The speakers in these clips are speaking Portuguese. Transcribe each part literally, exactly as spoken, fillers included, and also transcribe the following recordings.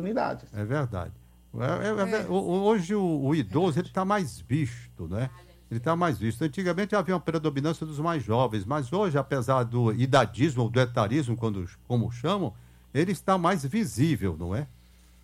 oportunidades. É verdade. É, é, é, hoje o, o idoso ele está mais visto, né? Ele está mais visto. Antigamente havia uma predominância dos mais jovens, mas hoje, apesar do idadismo ou do etarismo, quando, como chamam, ele está mais visível, não é?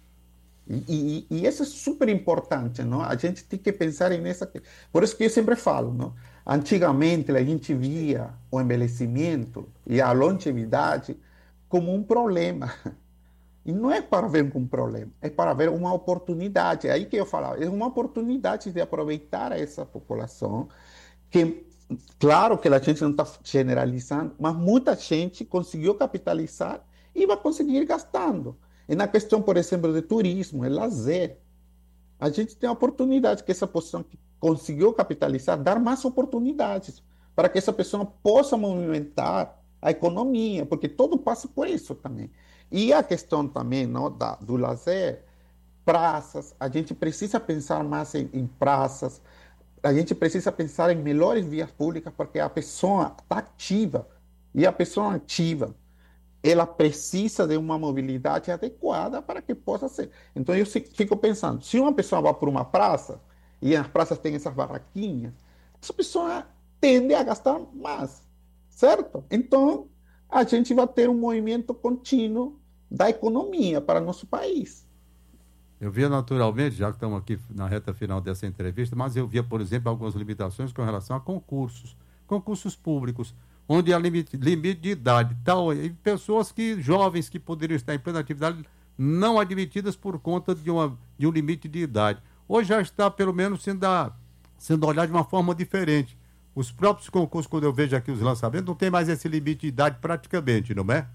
E, e, e isso é super importante, não? A gente tem que pensar nessa... Por isso que eu sempre falo, não? Antigamente a gente via o envelhecimento e a longevidade como um problema. E não é para ver como um problema, é para ver uma oportunidade. É aí que eu falava, é uma oportunidade de aproveitar essa população, que, claro que a gente não está generalizando, mas muita gente conseguiu capitalizar e vai conseguir ir gastando. E na questão, por exemplo, de turismo, é lazer. A gente tem a oportunidade que essa pessoa que conseguiu capitalizar, dar mais oportunidades para que essa pessoa possa movimentar a economia, porque todo passa por isso também. E a questão também, não, da, do lazer, praças, a gente precisa pensar mais em, em praças, a gente precisa pensar em melhores vias públicas, porque a pessoa está ativa, e a pessoa ativa, ela precisa de uma mobilidade adequada para que possa ser. Então eu fico pensando, se uma pessoa vai por uma praça, e as praças têm essas barraquinhas, essa pessoa tende a gastar mais, certo? Então a gente vai ter um movimento contínuo da economia para nosso país. Eu via naturalmente, já que estamos aqui na reta final dessa entrevista, mas eu via, por exemplo, algumas limitações com relação a concursos, concursos públicos, onde há limite, limite de idade, tal, e pessoas que, jovens que poderiam estar em plena atividade, não admitidas por conta de, uma, de um limite de idade. Hoje já está, pelo menos, sendo, a, sendo olhado de uma forma diferente. Os próprios concursos, quando eu vejo aqui os lançamentos, não tem mais esse limite de idade praticamente, não é?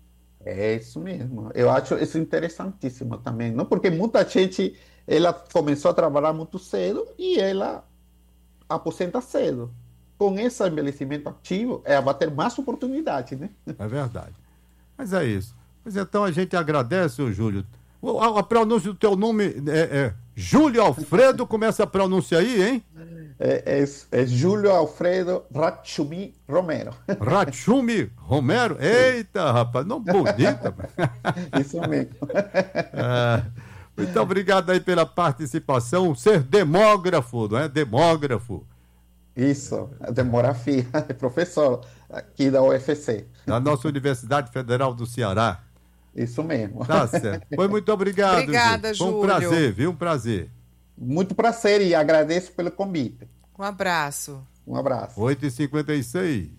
É isso mesmo. Eu acho isso interessantíssimo também, não? Porque muita gente ela começou a trabalhar muito cedo e ela aposenta cedo. Com esse envelhecimento ativo, ela vai ter mais oportunidade, né? É verdade. Mas é isso. Mas então a gente agradece, ô Júlio. A, a pronúncia do teu nome é, é Júlio Alfredo, começa a pronúncia aí, hein? É, é, é Júlio Alfredo Ratchumi Romero. Ratchumi Romero? Eita, rapaz, não bonita. Isso mesmo. É, muito obrigado aí pela participação. Ser demógrafo, não é? Demógrafo. Isso, demografia, professor aqui da U F C. Da nossa Universidade Federal do Ceará. Isso mesmo. Tá certo. Foi muito obrigado. Obrigada, Júlio. Foi um prazer, viu? Um prazer. Muito prazer e agradeço pelo convite. Um abraço. Um abraço. oito e cinquenta e seis.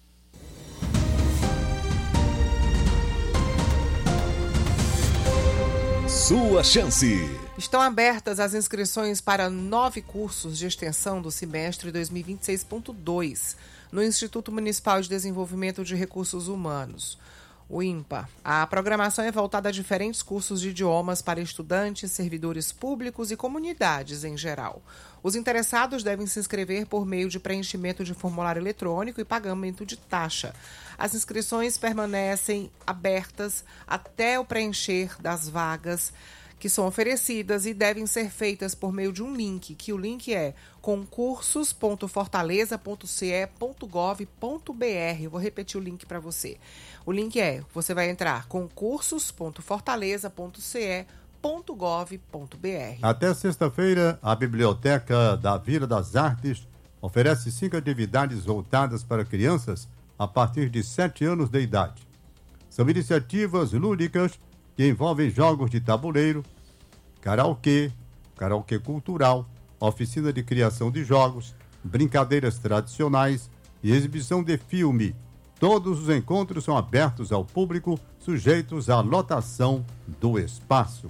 Sua chance. Estão abertas as inscrições para nove cursos de extensão do semestre dois mil e vinte e seis ponto dois no Instituto Municipal de Desenvolvimento de Recursos Humanos, o INPA. A programação é voltada a diferentes cursos de idiomas para estudantes, servidores públicos e comunidades em geral. Os interessados devem se inscrever por meio de preenchimento de formulário eletrônico e pagamento de taxa. As inscrições permanecem abertas até o preencher das vagas que são oferecidas e devem ser feitas por meio de um link, que o link é concursos ponto fortaleza ponto c e ponto gov ponto b r. Eu vou repetir o link para você. O link é, você vai entrar concursos ponto fortaleza ponto c e ponto gov ponto b r. Até sexta-feira, a Biblioteca da Vila das Artes oferece cinco atividades voltadas para crianças a partir de sete anos de idade. São iniciativas lúdicas que envolvem jogos de tabuleiro, karaokê, karaokê cultural, oficina de criação de jogos, brincadeiras tradicionais e exibição de filme. Todos os encontros são abertos ao público, sujeitos à lotação do espaço.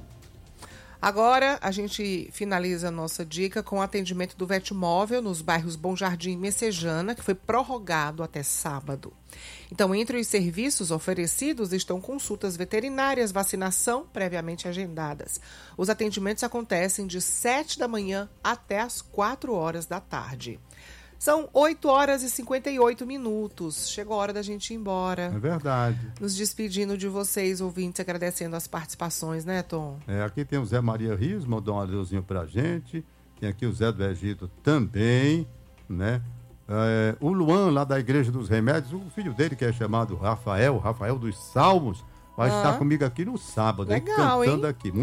Agora, a gente finaliza a nossa dica com o atendimento do Vetmóvel nos bairros Bom Jardim e Messejana, que foi prorrogado até sábado. Então, entre os serviços oferecidos estão consultas veterinárias, vacinação previamente agendadas. Os atendimentos acontecem de sete da manhã até as quatro horas da tarde. São oito horas e cinquenta e oito minutos. Chegou a hora da gente ir embora. É verdade. Nos despedindo de vocês, ouvintes, agradecendo as participações, né, Tom? É, aqui tem o Zé Maria Rios, mandou um adeuzinho pra gente. Tem aqui o Zé do Egito também, né? É, o Luan, lá da Igreja dos Remédios, o filho dele, que é chamado Rafael, Rafael dos Salmos, vai ah. estar comigo aqui no sábado, Legal, hein, cantando hein? aqui.